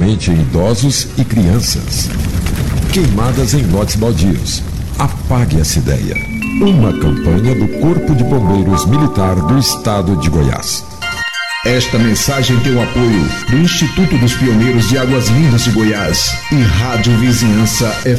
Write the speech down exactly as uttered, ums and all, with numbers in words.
principalmente em idosos e crianças. Queimadas em lotes baldios. Apague essa ideia. Uma campanha do Corpo de Bombeiros Militar do Estado de Goiás. Esta mensagem tem o apoio do Instituto dos Pioneiros de Águas Lindas de Goiás e Rádio Vizinhança F M.